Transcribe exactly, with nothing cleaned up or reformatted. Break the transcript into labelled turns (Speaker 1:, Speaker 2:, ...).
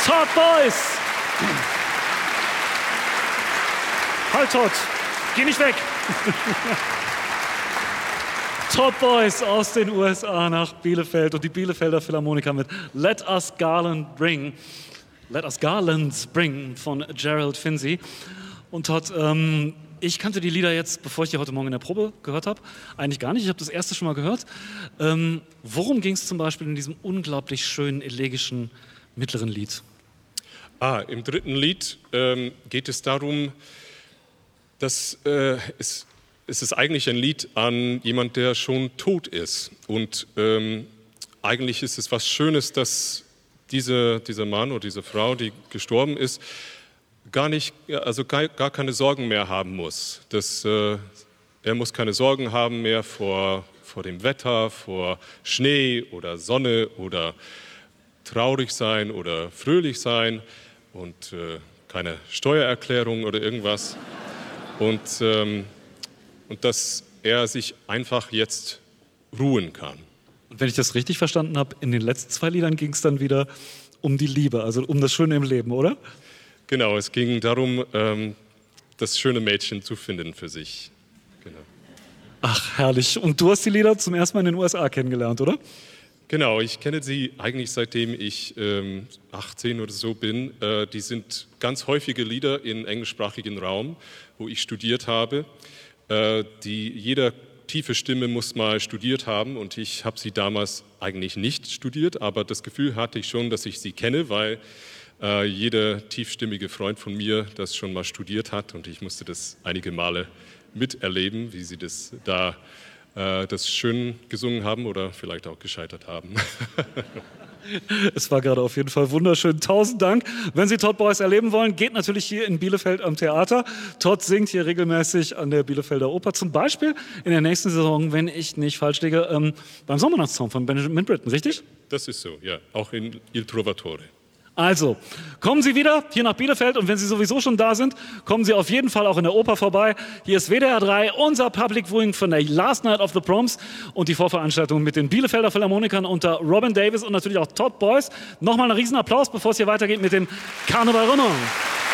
Speaker 1: Todd Boys. Halt, Todd, geh nicht weg. Todd Boys aus den U S A nach Bielefeld und die Bielefelder Philharmoniker mit Let Us Garland Bring. Let Us Garlands Bring von Gerald Finzi. Und Todd, ähm, ich kannte die Lieder jetzt, bevor ich die heute Morgen in der Probe gehört habe, eigentlich gar nicht. Ich habe das erste schon mal gehört. Ähm, worum ging es zum Beispiel in diesem unglaublich schönen, elegischen mittleren Lied?
Speaker 2: Ah, im dritten Lied ähm, geht es darum, dass äh, es, es ist eigentlich ein Lied an jemand, der schon tot ist. Und ähm, eigentlich ist es was Schönes, dass diese, dieser Mann oder diese Frau, die gestorben ist, gar nicht, also gar, gar keine Sorgen mehr haben muss. Dass, äh, er muss keine Sorgen haben mehr vor, vor dem Wetter, vor Schnee oder Sonne oder traurig sein oder fröhlich sein und äh, keine Steuererklärung oder irgendwas. Und, ähm, und dass er sich einfach jetzt ruhen kann.
Speaker 1: Und wenn ich das richtig verstanden habe, in den letzten zwei Liedern ging es dann wieder um die Liebe, also um das Schöne im Leben, oder?
Speaker 2: Genau, es ging darum, ähm, das schöne Mädchen zu finden für sich. Genau.
Speaker 1: Ach, herrlich. Und du hast die Lieder zum ersten Mal in den U S A kennengelernt, oder?
Speaker 2: Genau, ich kenne sie eigentlich seitdem ich ähm, achtzehn oder so bin. Äh, die sind ganz häufige Lieder im englischsprachigen Raum, wo ich studiert habe. Äh, die, jeder tiefe Stimme muss mal studiert haben und ich habe sie damals eigentlich nicht studiert, aber das Gefühl hatte ich schon, dass ich sie kenne, weil äh, jeder tiefstimmige Freund von mir das schon mal studiert hat und ich musste das einige Male miterleben, wie sie das da das schön gesungen haben oder vielleicht auch gescheitert haben.
Speaker 1: Es war gerade auf jeden Fall wunderschön. Tausend Dank. Wenn Sie Todd Boys erleben wollen, geht natürlich hier in Bielefeld am Theater. Todd singt hier regelmäßig an der Bielefelder Oper. Zum Beispiel in der nächsten Saison, wenn ich nicht falsch liege, ähm, beim Sommernachtssong von Benjamin Britten, richtig?
Speaker 2: Das ist so, ja. Auch in Il Trovatore.
Speaker 1: Also, kommen Sie wieder hier nach Bielefeld und wenn Sie sowieso schon da sind, kommen Sie auf jeden Fall auch in der Oper vorbei. Hier ist W D R drei, unser Public Viewing von der Last Night of the Proms und die Vorveranstaltung mit den Bielefelder Philharmonikern unter Robin Davis und natürlich auch Todd Boys. Nochmal einen riesen Applaus, bevor es hier weitergeht mit dem Karneval Rundum.